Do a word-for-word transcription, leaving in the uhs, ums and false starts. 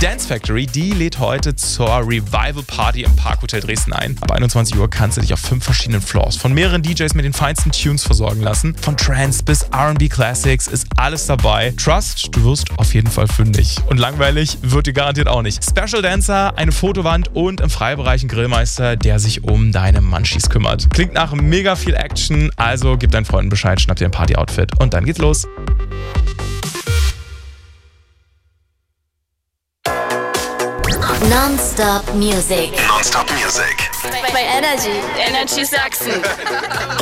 Dance Factory, die lädt heute zur Revival Party im Parkhotel Dresden ein. Ab einundzwanzig Uhr kannst du dich auf fünf verschiedenen Floors von mehreren D Js mit den feinsten Tunes versorgen lassen. Von Trance bis R and B Classics ist alles dabei. Trust, du wirst auf jeden Fall fündig. Und langweilig wird dir garantiert auch nicht. Special Dancer, eine Fotowand und im Freibereich ein Grillmeister, der sich um deine Munchies kümmert. Klingt nach mega viel Action, also gib deinen Freunden Bescheid, schnapp dir ein Party-Outfit und dann geht's los. Non-Stop Music. Non-Stop Music. Bei Energy. Energy Sachsen.